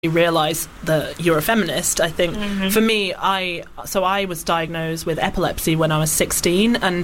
realize that you're a feminist. I think for me, I was diagnosed with epilepsy when I was 16, and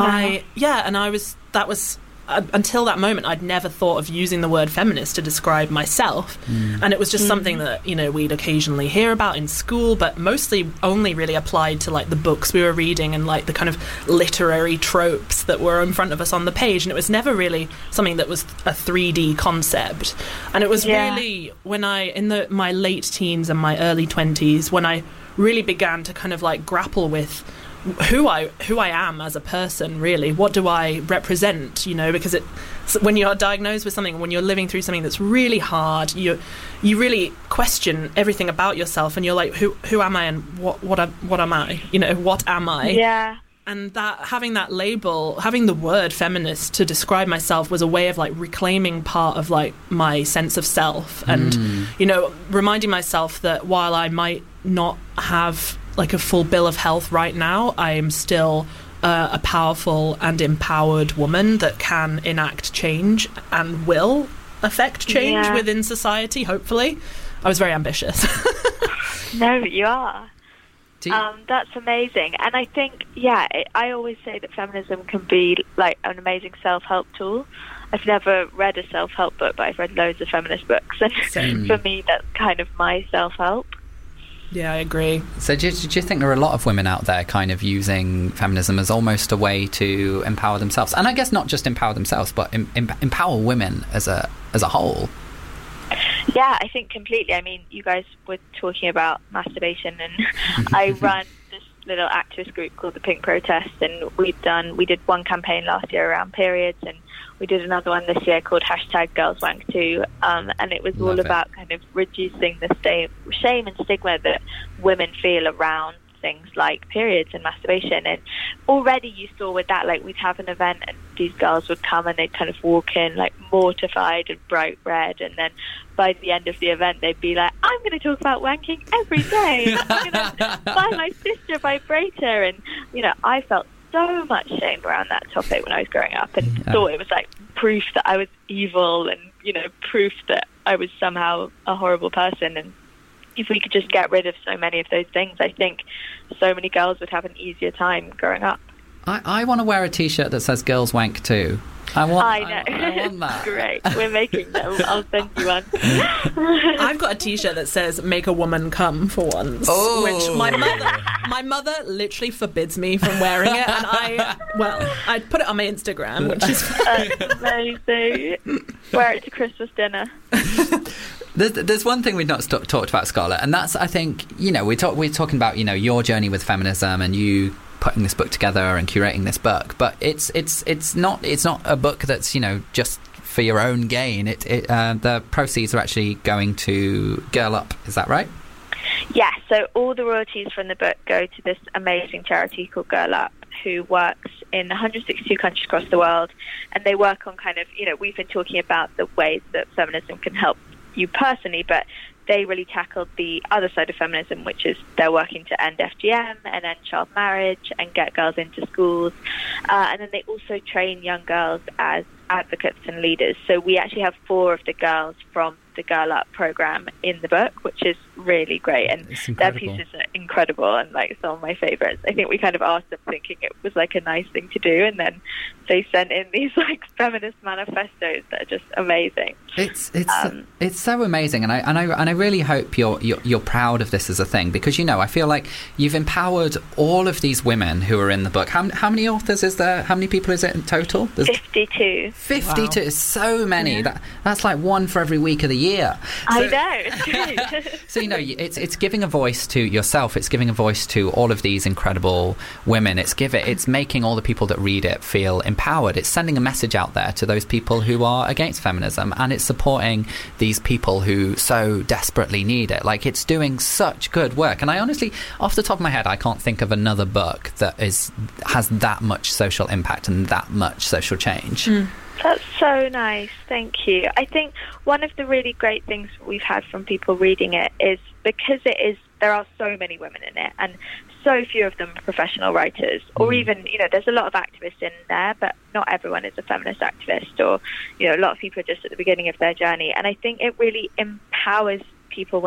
until that moment I'd never thought of using the word feminist to describe myself, and it was just something that we'd occasionally hear about in school, but mostly only really applied to like the books we were reading and like the kind of literary tropes that were in front of us on the page, and it was never really something that was a 3D concept. And it was really when my late teens and my early 20s when I really began to kind of like grapple with who I am as a person, really. What do I represent? Because when you're diagnosed with something, when you're living through something that's really hard, you really question everything about yourself, and you're like, who am I, and what am I? What am I? Yeah. And that having that label, having the word feminist to describe myself was a way of like reclaiming part of like my sense of self, and reminding myself that while I might not have like a full bill of health right now, I am still a powerful and empowered woman that can enact change and will affect change within society, hopefully. I was very ambitious. No, you are. That's amazing. And I think, I always say that feminism can be like an amazing self-help tool. I've never read a self-help book, but I've read loads of feminist books. And for me, that's kind of my self-help. Yeah, I agree. So do you think there are a lot of women out there kind of using feminism as almost a way to empower themselves? And I guess not just empower themselves, but empower women as a whole? Yeah, I think completely. I mean, you guys were talking about masturbation, and I run this little activist group called the Pink Protest, and we did one campaign last year around periods, and we did another one this year called #GirlsWank2, and it was all about kind of reducing the shame and stigma that women feel around things like periods and masturbation. And already you saw with that, like, we'd have an event and these girls would come and they'd kind of walk in like mortified and bright red, and then by the end of the event they'd be like, I'm going to talk about wanking every day, I'm going to buy my sister a vibrator. And I felt so much shame around that topic when I was growing up, and thought it was like proof that I was evil, and proof that I was somehow a horrible person. And if we could just get rid of so many of those things, I think so many girls would have an easier time growing up. I want to wear a t-shirt that says Girls Wank Too. I know. I want that. Great. We're making them. I'll send you one. I've got a t-shirt that says "Make a woman come" for once, which my mother literally forbids me from wearing it, and I put it on my Instagram, which is amazing. Wear it to Christmas dinner. There's one thing we've not talked about, Scarlett, and that's, I think, we're talking about your journey with feminism and you putting this book together and curating this book, but it's not a book that's just for your own gain. The proceeds are actually going to Girl Up. Is that right? Yeah. So all the royalties from the book go to this amazing charity called Girl Up, who works in 162 countries across the world, and they work on kind of we've been talking about the ways that feminism can help you personally, but they really tackled the other side of feminism, which is they're working to end FGM and end child marriage and get girls into schools. And then they also train young girls as advocates and leaders. So we actually have 4 of the girls from the Girl Up program in the book, which is really great, and their pieces are incredible and like some of my favorites. I think we kind of asked them thinking it was like a nice thing to do, and then they sent in these like feminist manifestos that are just amazing. It's so amazing, and I really hope you're proud of this as a thing, because I feel like you've empowered all of these women who are in the book. How many authors is there? How many people is it in total? There's 52. 52 is so many. Yeah. That's like one for every week of the year. I know. So it's giving a voice to yourself. It's giving a voice to all of these incredible women. It's making all the people that read it feel empowered. It's sending a message out there to those people who are against feminism, and it's supporting these people who so desperately need it. Like, it's doing such good work. And I honestly, off the top of my head, I can't think of another book that has that much social impact and that much social change. That's so nice. Thank you. I think one of the really great things we've had from people reading it is because there are so many women in it, and so few of them are professional writers, or even, there's a lot of activists in there, but not everyone is a feminist activist, or, a lot of people are just at the beginning of their journey. And I think it really empowers people